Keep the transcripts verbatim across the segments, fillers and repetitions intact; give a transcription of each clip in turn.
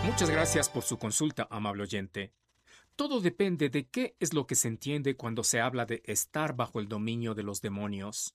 Muchas gracias por su consulta, amable oyente. Todo depende de qué es lo que se entiende cuando se habla de estar bajo el dominio de los demonios.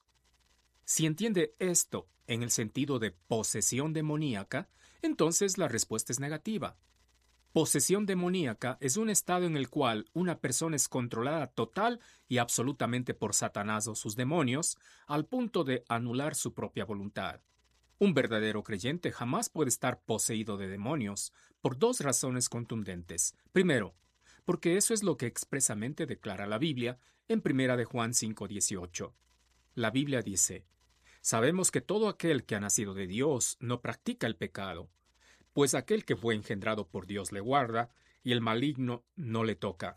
Si entiende esto en el sentido de posesión demoníaca, entonces la respuesta es negativa. Posesión demoníaca es un estado en el cual una persona es controlada total y absolutamente por Satanás o sus demonios, al punto de anular su propia voluntad. Un verdadero creyente jamás puede estar poseído de demonios, por dos razones contundentes. Primero, porque eso es lo que expresamente declara la Biblia en primera de Juan cinco dieciocho. La Biblia dice: Sabemos que todo aquel que ha nacido de Dios no practica el pecado, pues aquel que fue engendrado por Dios le guarda, y el maligno no le toca.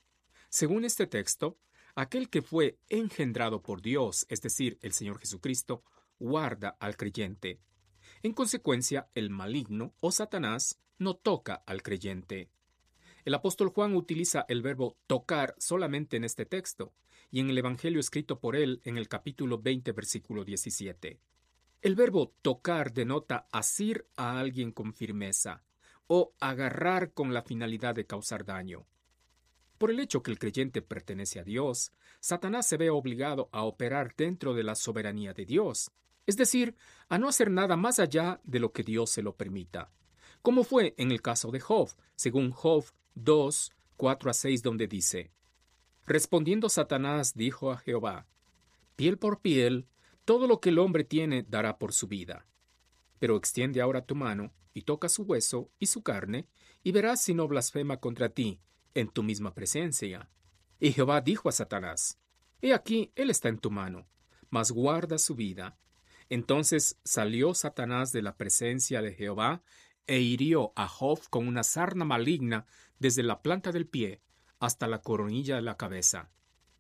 Según este texto, aquel que fue engendrado por Dios, es decir, el Señor Jesucristo, guarda al creyente. En consecuencia, el maligno o Satanás no toca al creyente. El apóstol Juan utiliza el verbo tocar solamente en este texto, y en el Evangelio escrito por él en el capítulo veinte, versículo diecisiete. El verbo tocar denota asir a alguien con firmeza, o agarrar con la finalidad de causar daño. Por el hecho que el creyente pertenece a Dios, Satanás se ve obligado a operar dentro de la soberanía de Dios, es decir, a no hacer nada más allá de lo que Dios se lo permita, como fue en el caso de Job, según Job dos, cuatro a seis, donde dice: Respondiendo Satanás dijo a Jehová: Piel por piel, todo lo que el hombre tiene dará por su vida. Pero extiende ahora tu mano, y toca su hueso y su carne, y verás si no blasfema contra ti en tu misma presencia. Y Jehová dijo a Satanás: He aquí, él está en tu mano, mas guarda su vida. Entonces salió Satanás de la presencia de Jehová, e hirió a Job con una sarna maligna desde la planta del pie hasta la coronilla de la cabeza.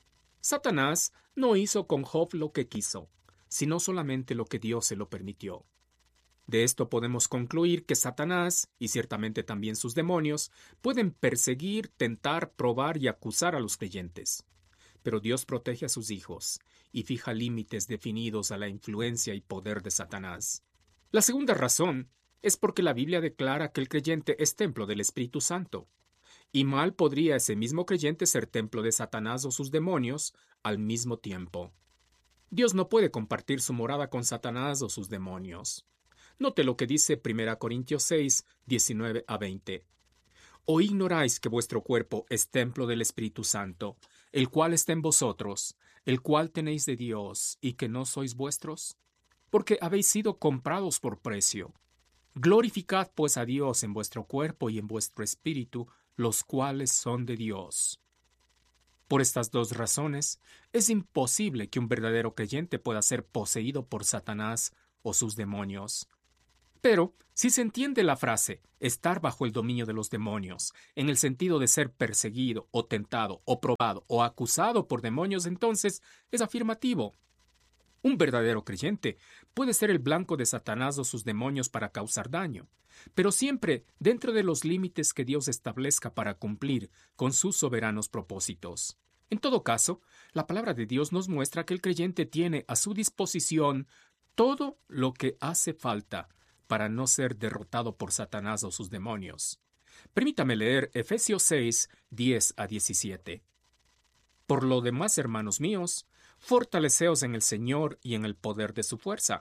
Satanás no hizo con Job lo que quiso, sino solamente lo que Dios se lo permitió. De esto podemos concluir que Satanás, y ciertamente también sus demonios, pueden perseguir, tentar, probar y acusar a los creyentes. Pero Dios protege a sus hijos y fija límites definidos a la influencia y poder de Satanás. La segunda razón es porque la Biblia declara que el creyente es templo del Espíritu Santo. Y mal podría ese mismo creyente ser templo de Satanás o sus demonios al mismo tiempo. Dios no puede compartir su morada con Satanás o sus demonios. Note lo que dice primera Corintios seis, diecinueve a veinte. ¿O ignoráis que vuestro cuerpo es templo del Espíritu Santo, el cual está en vosotros, el cual tenéis de Dios, y que no sois vuestros? Porque habéis sido comprados por precio. Glorificad pues a Dios en vuestro cuerpo y en vuestro espíritu, los cuales son de Dios. Por estas dos razones, es imposible que un verdadero creyente pueda ser poseído por Satanás o sus demonios. Pero, si se entiende la frase estar bajo el dominio de los demonios, en el sentido de ser perseguido, o tentado, o probado, o acusado por demonios, entonces es afirmativo. Un verdadero creyente puede ser el blanco de Satanás o sus demonios para causar daño, pero siempre dentro de los límites que Dios establezca para cumplir con sus soberanos propósitos. En todo caso, la palabra de Dios nos muestra que el creyente tiene a su disposición todo lo que hace falta para no ser derrotado por Satanás o sus demonios. Permítame leer Efesios seis, diez a diecisiete. Por lo demás, hermanos míos, fortaleceos en el Señor y en el poder de su fuerza.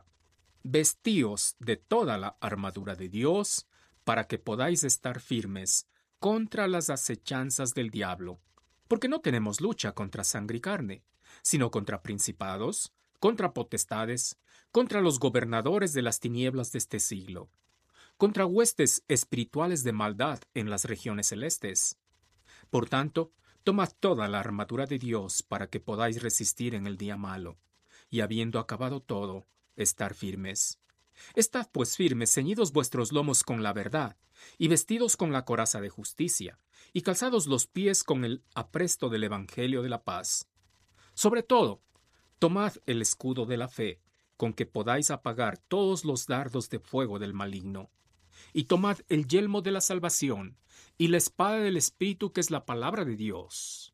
Vestíos de toda la armadura de Dios, para que podáis estar firmes contra las acechanzas del diablo. Porque no tenemos lucha contra sangre y carne, sino contra principados, contra potestades, contra los gobernadores de las tinieblas de este siglo, contra huestes espirituales de maldad en las regiones celestes. Por tanto, tomad toda la armadura de Dios para que podáis resistir en el día malo, y habiendo acabado todo, estar firmes. Estad pues firmes, ceñidos vuestros lomos con la verdad, y vestidos con la coraza de justicia, y calzados los pies con el apresto del Evangelio de la paz. Sobre todo, tomad el escudo de la fe, con que podáis apagar todos los dardos de fuego del maligno. Y tomad el yelmo de la salvación, y la espada del Espíritu, que es la palabra de Dios.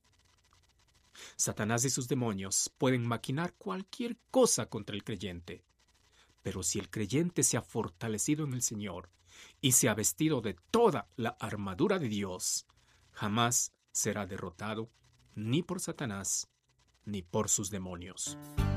Satanás y sus demonios pueden maquinar cualquier cosa contra el creyente. Pero si el creyente se ha fortalecido en el Señor y se ha vestido de toda la armadura de Dios, jamás será derrotado ni por Satanás ni por sus demonios.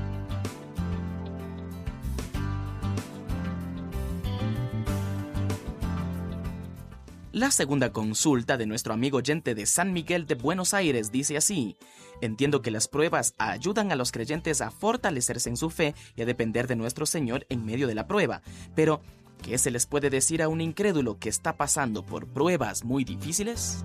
La segunda consulta de nuestro amigo oyente de San Miguel de Buenos Aires dice así: entiendo que las pruebas ayudan a los creyentes a fortalecerse en su fe y a depender de nuestro Señor en medio de la prueba, pero ¿qué se les puede decir a un incrédulo que está pasando por pruebas muy difíciles?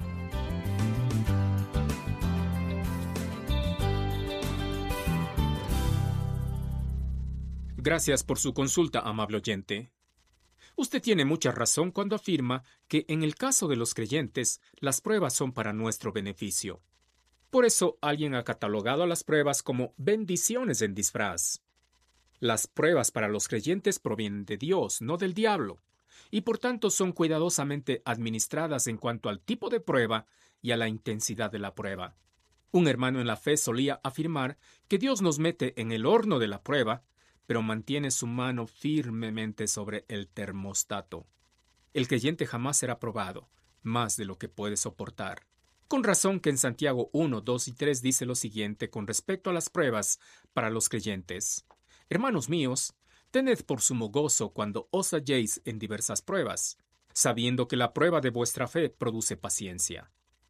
Gracias por su consulta, amable oyente. Usted tiene mucha razón cuando afirma que en el caso de los creyentes, las pruebas son para nuestro beneficio. Por eso alguien ha catalogado a las pruebas como bendiciones en disfraz. Las pruebas para los creyentes provienen de Dios, no del diablo, y por tanto son cuidadosamente administradas en cuanto al tipo de prueba y a la intensidad de la prueba. Un hermano en la fe solía afirmar que Dios nos mete en el horno de la prueba, pero mantiene su mano firmemente sobre el termostato. El creyente jamás será probado, más de lo que puede soportar. Con razón que en Santiago uno, dos y tres dice lo siguiente con respecto a las pruebas para los creyentes. Hermanos míos, tened por sumo gozo cuando os halléis en diversas pruebas, sabiendo que la prueba de vuestra fe produce paciencia.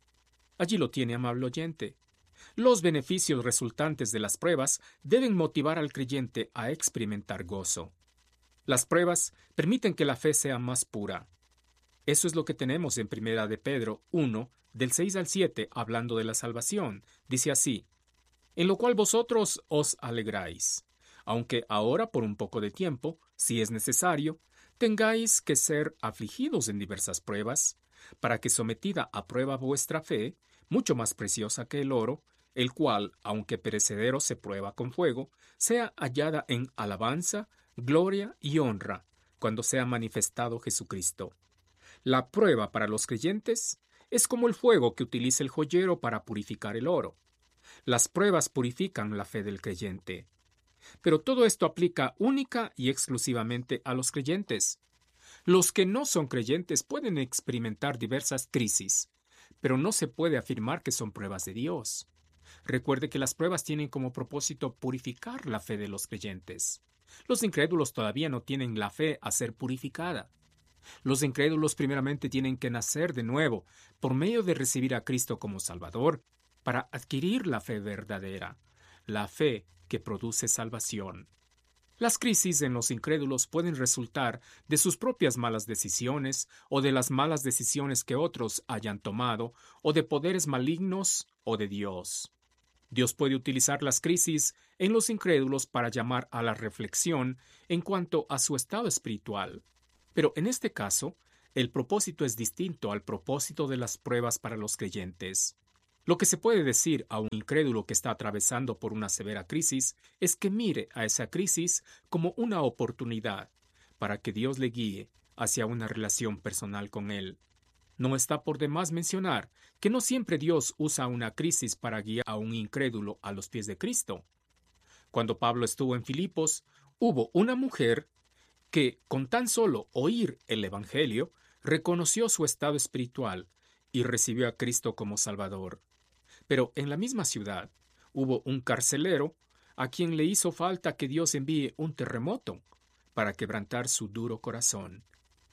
Allí lo tiene, amable oyente. Los beneficios resultantes de las pruebas deben motivar al creyente a experimentar gozo. Las pruebas permiten que la fe sea más pura. Eso es lo que tenemos en Primera de Pedro uno, del seis al siete, hablando de la salvación. Dice así: en lo cual vosotros os alegráis, aunque ahora por un poco de tiempo, si es necesario, tengáis que ser afligidos en diversas pruebas, para que sometida a prueba vuestra fe, mucho más preciosa que el oro, el cual, aunque perecedero se prueba con fuego, sea hallada en alabanza, gloria y honra, cuando sea manifestado Jesucristo. La prueba para los creyentes es como el fuego que utiliza el joyero para purificar el oro. Las pruebas purifican la fe del creyente. Pero todo esto aplica única y exclusivamente a los creyentes. Los que no son creyentes pueden experimentar diversas crisis, pero no se puede afirmar que son pruebas de Dios. Recuerde que las pruebas tienen como propósito purificar la fe de los creyentes. Los incrédulos todavía no tienen la fe a ser purificada. Los incrédulos primeramente tienen que nacer de nuevo por medio de recibir a Cristo como Salvador para adquirir la fe verdadera, la fe que produce salvación. Las crisis en los incrédulos pueden resultar de sus propias malas decisiones o de las malas decisiones que otros hayan tomado o de poderes malignos o de Dios. Dios puede utilizar las crisis en los incrédulos para llamar a la reflexión en cuanto a su estado espiritual. Pero en este caso, el propósito es distinto al propósito de las pruebas para los creyentes. Lo que se puede decir a un incrédulo que está atravesando por una severa crisis es que mire a esa crisis como una oportunidad para que Dios le guíe hacia una relación personal con Él. No está por demás mencionar que no siempre Dios usa una crisis para guiar a un incrédulo a los pies de Cristo. Cuando Pablo estuvo en Filipos, hubo una mujer que, con tan solo oír el Evangelio, reconoció su estado espiritual y recibió a Cristo como Salvador. Pero en la misma ciudad hubo un carcelero a quien le hizo falta que Dios envíe un terremoto para quebrantar su duro corazón.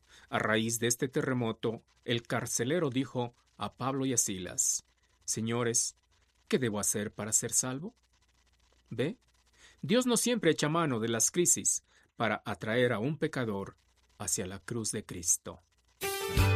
A raíz de este terremoto, el carcelero dijo a Pablo y a Silas: Señores, ¿qué debo hacer para ser salvo? ¿Ve? Dios no siempre echa mano de las crisis para atraer a un pecador hacia la cruz de Cristo.